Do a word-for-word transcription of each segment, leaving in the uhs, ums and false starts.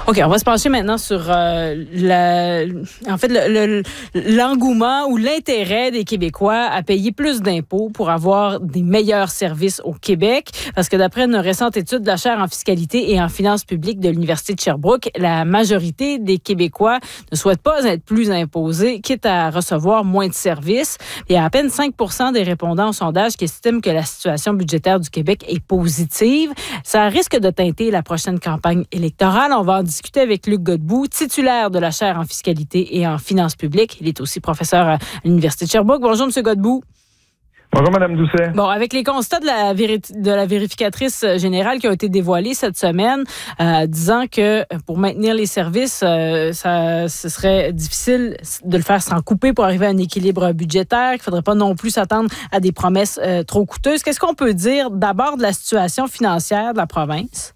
OK, on va se pencher maintenant sur euh, la, en fait, le, le, l'engouement ou l'intérêt des Québécois à payer plus d'impôts pour avoir des meilleurs services au Québec. Parce que d'après une récente étude de la chaire en fiscalité et en finances publiques de l'Université de Sherbrooke, la majorité des Québécois ne souhaitent pas être plus imposés, quitte à recevoir moins de services. Il y a à peine cinq pour cent des répondants au sondage qui estiment que la situation budgétaire du Québec est positive. Ça risque de teinter la prochaine campagne électorale. On va en discuter avec Luc Godbout, titulaire de la chaire en fiscalité et en finances publiques. Il est aussi professeur à l'Université de Sherbrooke. Bonjour, M. Godbout. Bonjour, Mme Doucet. Bon, avec les constats de la, véri- de la vérificatrice générale qui ont été dévoilés cette semaine, euh, disant que pour maintenir les services, euh, ça, ce serait difficile de le faire sans couper pour arriver à un équilibre budgétaire, qu'il ne faudrait pas non plus s'attendre à des promesses euh, trop coûteuses. Qu'est-ce qu'on peut dire d'abord de la situation financière de la province?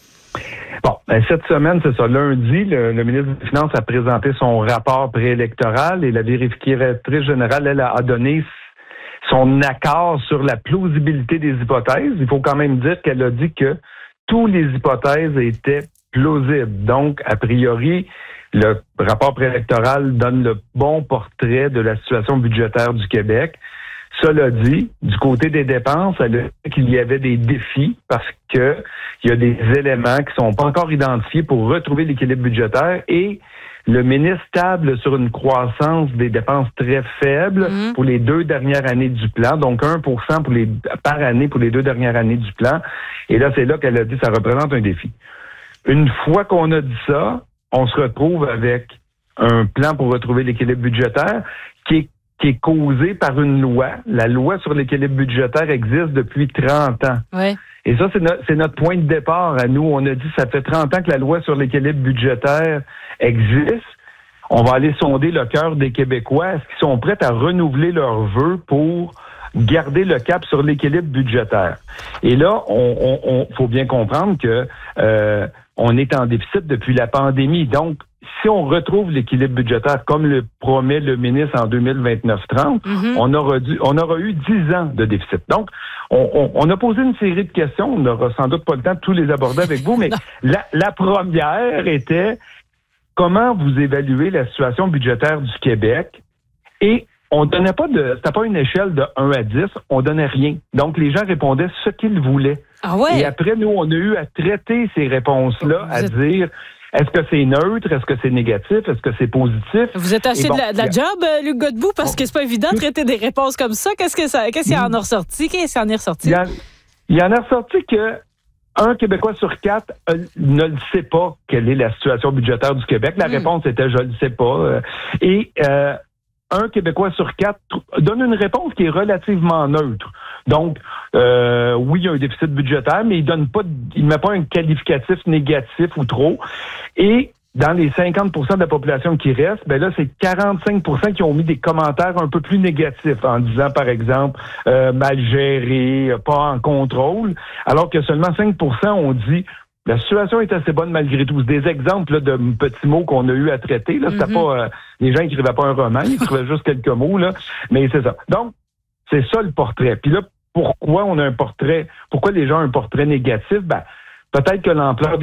Bon, ben cette semaine, c'est ça. Lundi, le, le ministre des Finances a présenté son rapport préélectoral et la vérificatrice générale, elle, a donné son accord sur la plausibilité des hypothèses. Il faut quand même dire qu'elle a dit que toutes les hypothèses étaient plausibles. Donc, a priori, le rapport préélectoral donne le bon portrait de la situation budgétaire du Québec. Cela dit, du côté des dépenses, elle a dit qu'il y avait des défis parce que il y a des éléments qui sont pas encore identifiés pour retrouver l'équilibre budgétaire et le ministre table sur une croissance des dépenses très faible mmh. pour les deux dernières années du plan, donc un pour cent pour les, par année pour les deux dernières années du plan. Et là, c'est là qu'elle a dit que ça représente un défi. Une fois qu'on a dit ça, on se retrouve avec un plan pour retrouver l'équilibre budgétaire qui est qui est causé par une loi. La loi sur l'équilibre budgétaire existe depuis trente ans. Ouais. Et ça, c'est, no- c'est notre point de départ à nous. On a dit ça fait trente ans que la loi sur l'équilibre budgétaire existe. On va aller sonder le cœur des Québécois. Est-ce qu'ils sont prêts à renouveler leurs vœux pour garder le cap sur l'équilibre budgétaire? Et là, on, on, on faut bien comprendre que euh, on est en déficit depuis la pandémie. Donc, si on retrouve l'équilibre budgétaire comme le promet le ministre en deux mille vingt-neuf trente, mm-hmm. on aura dû, on aura eu dix ans de déficit. Donc, on, on, on a posé une série de questions. On n'aura sans doute pas le temps de tous les aborder avec vous, mais la, la première était comment vous évaluez la situation budgétaire du Québec? Et on donnait pas de, c'était pas une échelle de un à dix, on donnait rien. Donc, les gens répondaient ce qu'ils voulaient. Ah ouais? Et après, nous, on a eu à traiter ces réponses-là, à êtes... dire est-ce que c'est neutre, est-ce que c'est négatif, est-ce que c'est positif? Vous êtes acheté bon, de, la, de la job, euh, Luc Godbout, parce bon, que c'est pas évident de traiter des réponses comme ça. Qu'est-ce que ça, qu'est-ce qu'il y en a ressorti? Qu'est-ce qu'il en est ressorti? Il y, en, il y en a ressorti que un Québécois sur quatre euh, ne le sait pas quelle est la situation budgétaire du Québec. La mmh. réponse était je ne le sais pas. Euh, et euh, un Québécois sur quatre donne une réponse qui est relativement neutre. Donc, euh, oui, il y a un déficit budgétaire, mais il donne pas, il met pas un qualificatif négatif ou trop. Et dans les cinquante pour cent de la population qui reste, ben là, c'est quarante-cinq pour cent qui ont mis des commentaires un peu plus négatifs en disant, par exemple, euh, mal géré, pas en contrôle, alors que seulement cinq pour cent ont dit la situation est assez bonne malgré tout. C'est des exemples là, de petits mots qu'on a eu à traiter. Là, c'était mm-hmm. pas euh, les gens n'écrivaient pas un roman, ils écrivaient juste quelques mots là. Mais c'est ça. Donc, c'est ça le portrait. Puis là, pourquoi on a un portrait? Pourquoi les gens ont un portrait négatif? Ben, peut-être que l'ampleur des